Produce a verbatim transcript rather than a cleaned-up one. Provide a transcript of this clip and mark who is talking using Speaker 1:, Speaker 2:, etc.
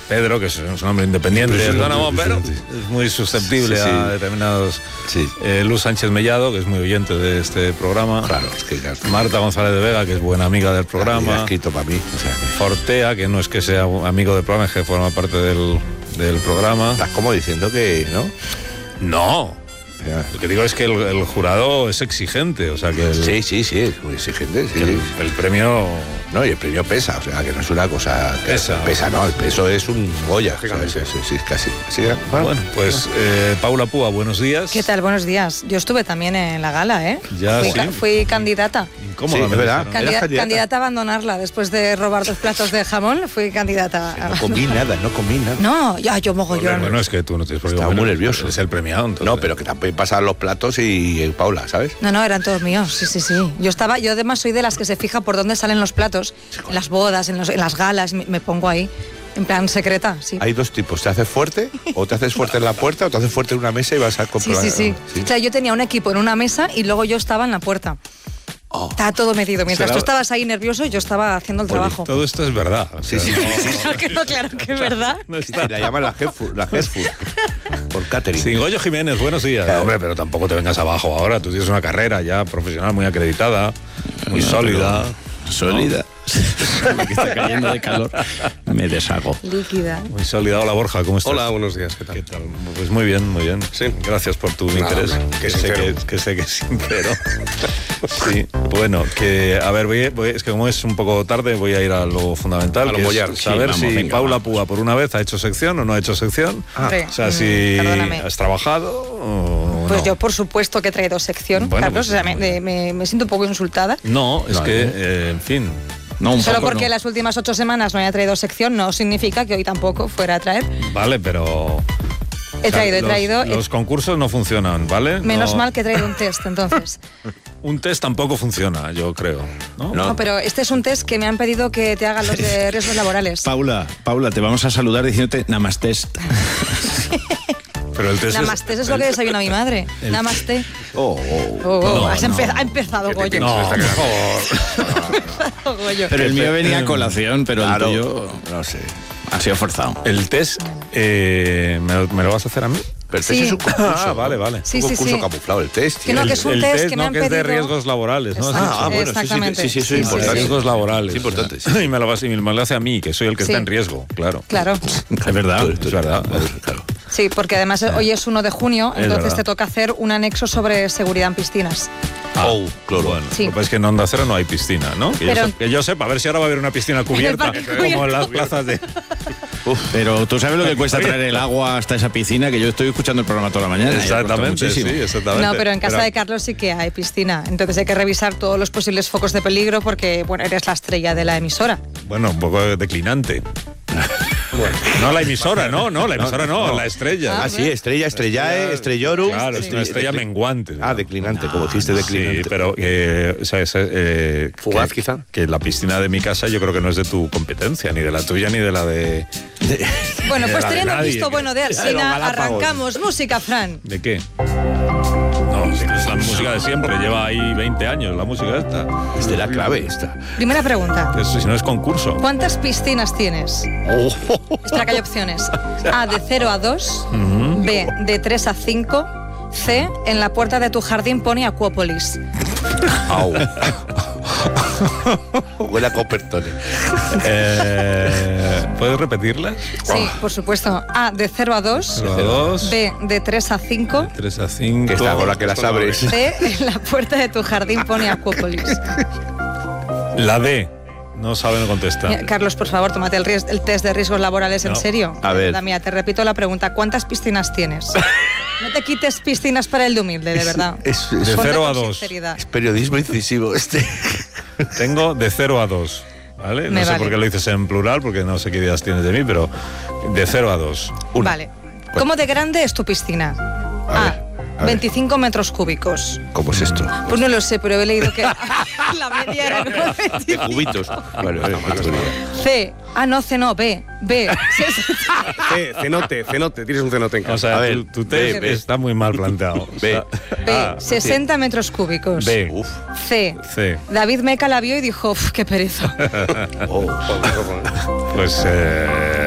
Speaker 1: Pedro, que es un hombre independiente, es autónomo, pero es muy susceptible sí, sí. a determinados...
Speaker 2: Sí.
Speaker 1: Eh, Luz Sánchez Mellado, que es muy oyente de este programa.
Speaker 2: Claro, es que... Claro.
Speaker 1: Marta González de Vega, que es buena amiga del programa.
Speaker 2: Ha escrito para mí. O sea, que...
Speaker 1: Fortea, que no es que sea amigo del programa, es que forma parte del, del programa.
Speaker 2: Estás como diciendo que, ¿no?
Speaker 1: No. Lo que digo es que el, el jurado es exigente, o sea que... El,
Speaker 2: sí, sí, sí, es muy exigente, sí.
Speaker 1: El, el premio...
Speaker 2: No, y el premio pesa, o sea, que no es una cosa...
Speaker 1: Pesa.
Speaker 2: Pesa, no, el peso es un Goya, sí, sí, sí, sí, casi. Así que,
Speaker 1: bueno, bueno, pues eh, Paula Púa, buenos días.
Speaker 3: ¿Qué tal? Buenos días. Yo estuve también en la gala, ¿eh?
Speaker 1: Ya,
Speaker 3: fui,
Speaker 1: sí.
Speaker 3: ca- fui candidata.
Speaker 1: Incómoda,
Speaker 2: sí, ¿verdad?
Speaker 3: Candida- candidata? candidata a abandonarla después de robar dos platos de jamón. Fui candidata.
Speaker 2: No comí nada, no comí nada.
Speaker 3: No, ya, yo mogollón.
Speaker 1: Bueno, es que tú no tienes por qué.
Speaker 2: Estaba muy nervioso.
Speaker 1: Es el premiado, entonces.
Speaker 2: No, pero que también pasan los platos y, y Paula, ¿sabes?
Speaker 3: No, no, eran todos míos, sí, sí, sí. Yo estaba, yo además soy de las que se fija por dónde salen los platos, en las bodas, en, los, en las galas, me, me pongo ahí, en plan secreta, sí.
Speaker 2: Hay dos tipos, te haces fuerte, o te haces fuerte en la puerta, o te haces fuerte en una mesa y vas a
Speaker 3: Sí,
Speaker 2: comprobar.
Speaker 3: sí, sí, sí. O sea, yo tenía un equipo en una mesa y luego yo estaba en la puerta. Oh. Estaba todo medido. Mientras
Speaker 1: Será...
Speaker 3: tú estabas ahí nervioso, yo estaba haciendo el
Speaker 1: Oye,
Speaker 3: trabajo.
Speaker 1: Todo esto es verdad. O sea,
Speaker 2: sí, sí.
Speaker 1: No...
Speaker 3: claro que no, claro que es verdad.
Speaker 1: No está.
Speaker 2: La llaman la Head Food, la Head Food, por catering.
Speaker 1: Sí, Goyo Jiménez, buenos días.
Speaker 2: Claro.
Speaker 1: Hombre, pero tampoco te vengas abajo ahora. Tú tienes una carrera ya profesional muy acreditada, muy no, sólida.
Speaker 4: Sólida. ¿No? Que está cayendo de calor, me deshago.
Speaker 3: Líquida.
Speaker 1: Muy sólida. Hola, Borja, ¿cómo estás?
Speaker 5: Hola, buenos días, ¿qué tal?
Speaker 1: ¿Qué tal? Pues muy bien, muy bien.
Speaker 5: Sí.
Speaker 1: Gracias por tu
Speaker 5: Nada,
Speaker 1: interés.
Speaker 5: hombre,
Speaker 1: Que sé que, que sé que es sincero. Sí, bueno, que a ver, voy, voy, es que como es un poco tarde, voy a ir a lo fundamental,
Speaker 5: a lo
Speaker 1: que
Speaker 5: mollar.
Speaker 1: es saber
Speaker 4: sí, vamos,
Speaker 1: si
Speaker 4: venga,
Speaker 1: Paula
Speaker 4: vamos.
Speaker 1: Púa por una vez ha hecho sección o no ha hecho sección.
Speaker 3: Ah.
Speaker 1: O sea, si
Speaker 3: Perdóname.
Speaker 1: has trabajado o
Speaker 3: Pues
Speaker 1: no.
Speaker 3: yo, por supuesto, que he traído sección,
Speaker 1: Bueno,
Speaker 3: Carlos.
Speaker 1: pues,
Speaker 3: o sea, me, me, me siento un poco insultada.
Speaker 1: No, es
Speaker 4: No,
Speaker 1: que,
Speaker 4: no.
Speaker 1: eh, en fin...
Speaker 4: No, un
Speaker 3: Solo
Speaker 4: poco
Speaker 3: porque
Speaker 4: no.
Speaker 3: las últimas ocho semanas no haya traído sección no significa que hoy tampoco fuera a traer.
Speaker 1: Vale, pero...
Speaker 3: He traído, he
Speaker 1: los,
Speaker 3: traído.
Speaker 1: Los
Speaker 3: he...
Speaker 1: concursos no funcionan, ¿vale?
Speaker 3: Menos
Speaker 1: No,
Speaker 3: mal que he traído un test, entonces.
Speaker 1: un test tampoco funciona, yo creo. ¿no?
Speaker 3: No, pero este es un test que me han pedido que te hagan los de riesgos laborales.
Speaker 4: Paula, Paula, te vamos a saludar diciéndote Namastest.
Speaker 1: Pero el test
Speaker 3: Namaste, eso es lo que desayuna mi madre.
Speaker 1: el-
Speaker 3: Namaste.
Speaker 2: Oh, oh.
Speaker 3: Oh, oh,
Speaker 1: No,
Speaker 3: has
Speaker 1: no.
Speaker 3: empe- ha empezado, Goyo.
Speaker 1: No, por favor.
Speaker 3: Goyo.
Speaker 4: Pero el mío venía a colación, pero
Speaker 2: Claro,
Speaker 4: el tuyo
Speaker 2: no sé.
Speaker 4: ha sido forzado.
Speaker 1: El test, eh, ¿me, lo, ¿me lo vas a hacer a mí?
Speaker 2: Pero el
Speaker 3: Sí.
Speaker 2: test es un concurso.
Speaker 1: Ah, vale,
Speaker 2: ¿no?
Speaker 1: vale.
Speaker 3: Sí,
Speaker 2: un
Speaker 3: sí,
Speaker 2: concurso
Speaker 3: sí.
Speaker 2: camuflado, el test.
Speaker 3: Que no,
Speaker 2: tío.
Speaker 3: que es un
Speaker 1: el
Speaker 3: test
Speaker 1: test
Speaker 3: que me
Speaker 1: no,
Speaker 3: han
Speaker 1: que es de
Speaker 3: pedido.
Speaker 1: riesgos laborales, ¿no?
Speaker 3: Exacto.
Speaker 2: Ah, ah, bueno, sí, sí,
Speaker 3: Exactamente.
Speaker 2: sí, sí, eso es
Speaker 3: Sí, sí,
Speaker 2: importante.
Speaker 1: Riesgos laborales.
Speaker 2: Es importante,
Speaker 1: o sea,
Speaker 2: sí.
Speaker 1: Y me lo vas y me lo hace a mí, que soy el que
Speaker 3: Sí.
Speaker 1: está en riesgo, claro.
Speaker 3: Claro.
Speaker 4: Es verdad.
Speaker 1: Es verdad.
Speaker 2: Claro.
Speaker 3: Sí, porque además hoy es uno de junio,
Speaker 1: Es
Speaker 3: entonces
Speaker 1: verdad.
Speaker 3: te toca hacer un anexo sobre seguridad en piscinas.
Speaker 1: Ah,
Speaker 2: Oh, claro.
Speaker 1: Bueno,
Speaker 3: Sí.
Speaker 1: lo que pasa es que en Onda Cero no hay piscina, ¿no? Que,
Speaker 3: Pero-
Speaker 1: yo, se- que yo sepa, a ver si ahora va a haber una piscina cubierta,
Speaker 3: parque
Speaker 1: como
Speaker 3: cubierto.
Speaker 1: en las plazas de...
Speaker 4: Pero tú sabes lo que cuesta traer el agua hasta esa piscina, que yo estoy escuchando el programa toda la mañana. y ha costado
Speaker 1: Exactamente, sí,
Speaker 4: muchísimo.
Speaker 1: exactamente.
Speaker 3: No, pero en casa de Carlos sí que hay piscina, entonces hay que revisar todos los posibles focos de peligro porque, bueno, eres la estrella de la emisora.
Speaker 1: Bueno, un poco declinante. No la emisora, no, no, la emisora no, la estrella.
Speaker 2: Ah, sí, estrella, estrellae, estrellorum.
Speaker 1: Claro, es una estrella menguante.
Speaker 2: Ah, declinante, como dijiste, declinante.
Speaker 1: Sí, pero eh, o sea, es, eh,
Speaker 5: Fugaz,
Speaker 1: que,
Speaker 5: quizá.
Speaker 1: Que la piscina de mi casa yo creo que no es de tu competencia, ni de la tuya, ni de la de...
Speaker 3: Bueno,
Speaker 1: de
Speaker 3: pues
Speaker 1: la de
Speaker 3: teniendo
Speaker 1: nadie,
Speaker 3: visto
Speaker 1: que-
Speaker 3: bueno de
Speaker 2: de los
Speaker 3: Arsina,
Speaker 2: Galápagos.
Speaker 3: arrancamos música, Fran.
Speaker 1: ¿De qué? No, si es la música de siempre, lleva ahí veinte años la música esta.
Speaker 2: Es de la clave esta.
Speaker 3: Primera pregunta.
Speaker 1: Eso, si no es concurso.
Speaker 3: ¿Cuántas piscinas tienes? Espera que hay opciones. A, de cero a dos. B, de tres a cinco. C, en la puerta de tu jardín pone Acuópolis.
Speaker 2: Au. Huele a Coppertone.
Speaker 1: Eh, ¿Puedes repetirla?
Speaker 3: Sí, por supuesto. A, de cero a dos.
Speaker 1: cero a dos.
Speaker 3: B, de tres a cinco.
Speaker 1: tres a cinco.
Speaker 2: Que está con la que las abres.
Speaker 3: C, en la puerta de tu jardín pone Acuópolis.
Speaker 1: La D. No saben
Speaker 3: Mira,
Speaker 1: contestar.
Speaker 3: Carlos, por favor, tómate el, ries- el test de riesgos laborales en
Speaker 1: No.
Speaker 3: serio.
Speaker 2: A ver.
Speaker 3: La mía, te repito la pregunta. ¿Cuántas piscinas tienes? No te quites piscinas para el de humilde, de verdad.
Speaker 2: Es,
Speaker 1: De
Speaker 2: es,
Speaker 3: Ponte
Speaker 1: cero
Speaker 3: con
Speaker 1: a dos.
Speaker 3: sinceridad.
Speaker 2: es periodismo incisivo este.
Speaker 1: Tengo de cero a dos. ¿Vale? No
Speaker 3: Me
Speaker 1: sé
Speaker 3: vale.
Speaker 1: por qué lo dices en plural, porque no sé qué ideas tienes de mí, pero de cero a dos.
Speaker 2: Una.
Speaker 3: Vale. ¿Cómo de grande es tu piscina?
Speaker 2: A
Speaker 3: A,
Speaker 2: ver, a ver.
Speaker 3: veinticinco metros cúbicos.
Speaker 2: ¿Cómo es esto?
Speaker 3: Pues no lo sé, pero he leído que la media era como
Speaker 2: De
Speaker 3: veinticinco.
Speaker 2: cubitos. Vale, vale, vale.
Speaker 3: C. Ah, no, C no, B. B.
Speaker 5: C, cenote, cenote, tienes un cenote en casa.
Speaker 1: O sea,
Speaker 2: A ver,
Speaker 1: tu, tu test
Speaker 2: B, B.
Speaker 1: está muy mal planteado.
Speaker 2: B.
Speaker 1: O sea,
Speaker 3: B.
Speaker 1: A,
Speaker 3: sesenta metros cúbicos.
Speaker 1: B.
Speaker 2: Uf.
Speaker 3: C.
Speaker 1: C.
Speaker 3: David Meca la vio y dijo, "Uf, qué pereza".
Speaker 2: Oh.
Speaker 1: Pues eh,